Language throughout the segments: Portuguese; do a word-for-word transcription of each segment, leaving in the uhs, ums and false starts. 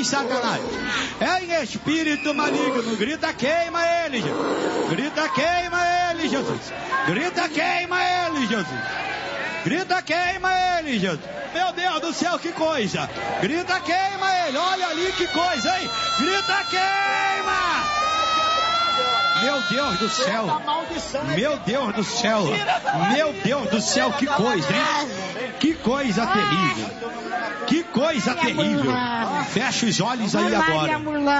hein, Satanás? É em espírito maligno. Grita, queima ele, Jesus. Grita, queima ele, Jesus. Grita, queima ele, Jesus. Grita, queima ele, Jesus. Meu Deus do céu, que coisa. Grita, queima ele. Olha ali que coisa, hein? Grita, queima. Meu Deus do céu. Meu Deus do céu. Meu Deus do céu, que coisa, hein? Que coisa terrível. Que coisa terrível. Fecha os olhos aí agora.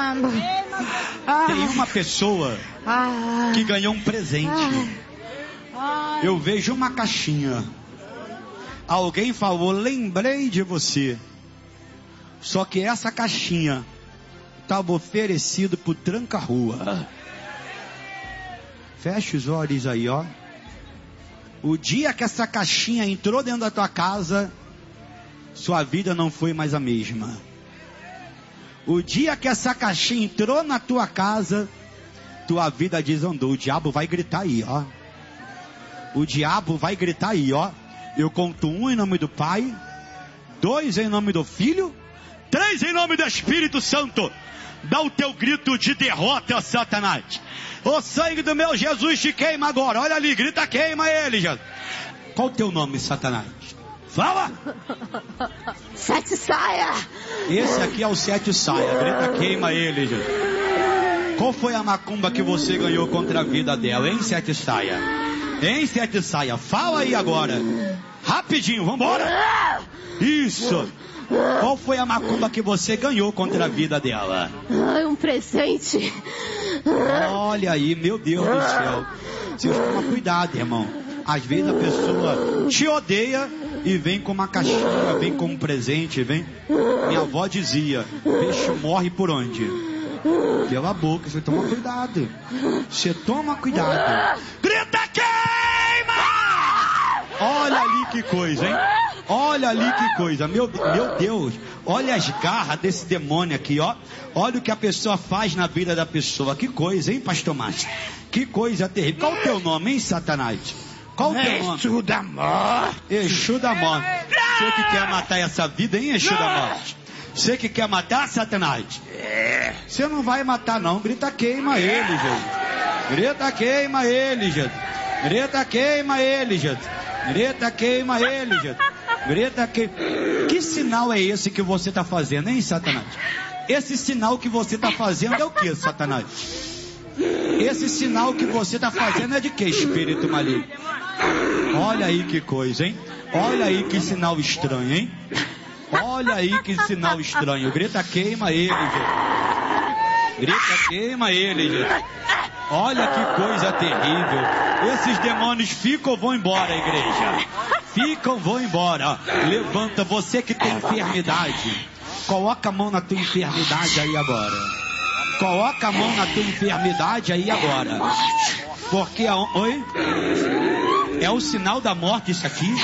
Tem uma pessoa que ganhou um presente. Eu vejo uma caixinha. Alguém falou, lembrei de você. Só que essa caixinha estava oferecida por tranca-rua. Fecha os olhos aí, ó. O dia que essa caixinha entrou dentro da tua casa, sua vida não foi mais a mesma. O dia que essa caixinha entrou na tua casa, tua vida desandou. O diabo vai gritar aí, ó. O diabo vai gritar aí, ó. Eu conto um em nome do Pai, dois em nome do Filho, três em nome do Espírito Santo. Dá o teu grito de derrota, ó Satanás. O sangue do meu Jesus te queima agora. Olha ali, grita, queima ele, Jesus. Qual o teu nome, Satanás? Fala! Sete saia. Esse aqui é o sete saia. Grita, queima ele, Jesus. Qual foi a macumba que você ganhou contra a vida dela, hein, sete saia? Hein, sete saia? Fala aí agora. Rapidinho, vambora. Isso. Qual foi a macumba que você ganhou contra a vida dela? Ai, um presente. Olha aí, meu Deus do céu. Você toma cuidado, irmão. Às vezes a pessoa te odeia e vem com uma caixinha, vem com um presente, vem. Minha avó dizia, peixe morre por onde? Pela boca. Você toma cuidado. Você toma cuidado. Grita, queima! Olha ali que coisa, hein? Olha ali que coisa, meu, meu Deus. Olha as garras desse demônio aqui, ó. Olha o que a pessoa faz na vida da pessoa. Que coisa, hein, pastor Márcio? Que coisa terrível. Qual o teu nome, hein, Satanás? Qual o teu nome? Exu da morte. Exu da morte. Você que quer matar essa vida, hein, Exu da morte? Você que quer matar, Satanás? Você não vai matar não. Grita, queima ele, Jesus. Grita, queima ele, Jesus. Grita, queima ele, Jesus. Grita, queima ele, Jesus. Grita, queima. Que sinal é esse que você está fazendo, hein, Satanás? Esse sinal que você está fazendo é o que, Satanás? Esse sinal que você está fazendo é de que, espírito maligno? Olha aí que coisa, hein? Olha aí que sinal estranho, hein? Olha aí que sinal estranho. Grita, queima ele, gente. Grita, queima ele, gente. Olha que coisa terrível. Esses demônios ficam ou vão embora, igreja? Ficam, vão embora. Levanta, você que tem enfermidade. Coloca a mão na tua enfermidade aí agora. Coloca a mão na tua enfermidade aí agora. Porque a... Oi? É o sinal da morte isso aqui?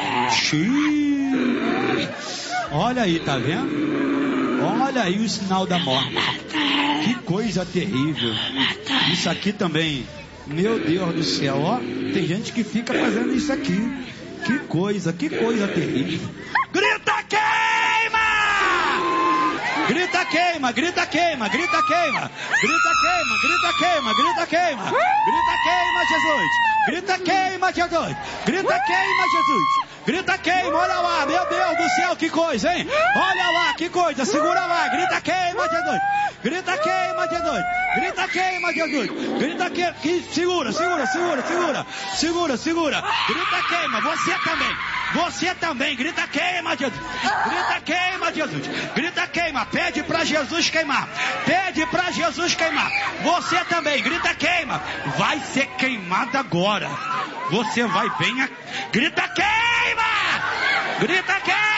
Xiii. Olha aí, tá vendo? Olha aí o sinal da morte. Que coisa terrível. Isso aqui também. Meu Deus do céu, ó. Tem gente que fica fazendo isso aqui. Que coisa, que coisa terrível. Grita, queima! Grita, queima, grita, queima, grita, queima. Grita, queima, grita, queima, grita, queima. Grita, queima, Jesus. Grita, queima, Jesus. Grita, queima, Jesus. Grita, queima, olha lá, meu Deus do céu, que coisa, hein? Olha lá, que coisa, segura lá, grita, queima, Jesus. Grita, queima, Jesus. Grita, queima, Jesus. Grita, queima, segura, segura, segura, segura. Segura, segura. Grita, queima, você também. Você também, grita, queima, Jesus. Grita, queima, Jesus. Grita, queima, pede pra Jesus queimar. Pede pra Jesus queimar. Você também, grita, queima. Vai ser queimado agora. Você vai bem, a... grita, queima. Grita, queima.